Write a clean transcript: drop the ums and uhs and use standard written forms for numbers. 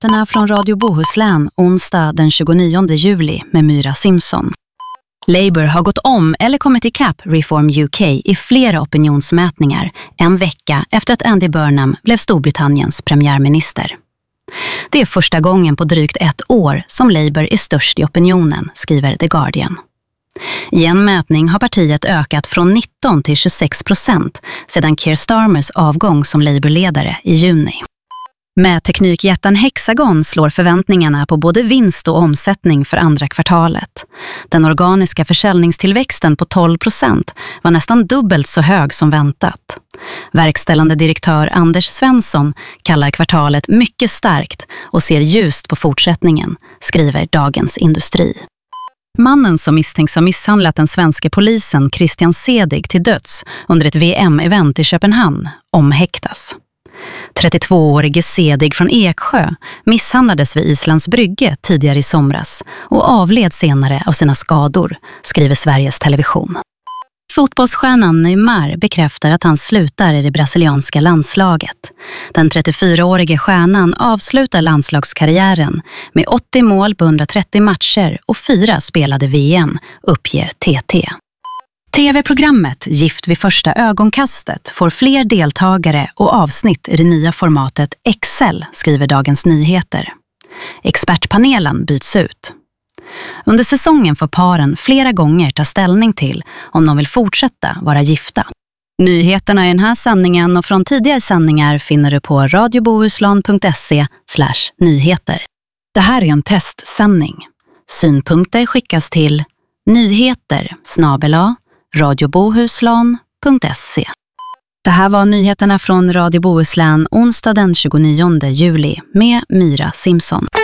Nyheterna från Radio Bohuslän onsdag den 29 juli med Myra Simpson. Labour har gått om eller kommit ikapp Reform UK i flera opinionsmätningar en vecka efter att Andy Burnham blev Storbritanniens premiärminister. Det är första gången på drygt ett år som Labour är störst i opinionen, skriver The Guardian. I en mätning har partiet ökat från 19 till 26% sedan Keir Starmers avgång som Labour-ledare i juni. Med teknikjätten Hexagon slår förväntningarna på både vinst och omsättning för andra kvartalet. Den organiska försäljningstillväxten på 12% var nästan dubbelt så hög som väntat. Verkställande direktör Anders Svensson kallar kvartalet mycket starkt och ser ljust på fortsättningen, skriver Dagens Industri. Mannen som misstänks ha misshandlat den svenska polisen Christian Sedig till döds under ett VM-event i Köpenhamn omhäktas. 32-årige Sedig från Eksjö misshandlades vid Islands brygge tidigare i somras och avled senare av sina skador, skriver Sveriges Television. Fotbollsstjärnan Neymar bekräftar att han slutar i det brasilianska landslaget. Den 34-årige stjärnan avslutar landslagskarriären med 80 mål på 130 matcher och 4 spelade VM, uppger TT. TV-programmet Gift vid första ögonkastet får fler deltagare och avsnitt i det nya formatet Excel, skriver Dagens Nyheter. Expertpanelen byts ut. Under säsongen får paren flera gånger ta ställning till om de vill fortsätta vara gifta. Nyheterna i den här sändningen och från tidigare sändningar finner du på radiobohuslän.se/nyheter. Det här är en testsändning. Synpunkter skickas till nyheter@radiobohuslän.se. Det här var nyheterna från Radio Bohuslän onsdag den 29 juli med Myra Simpson.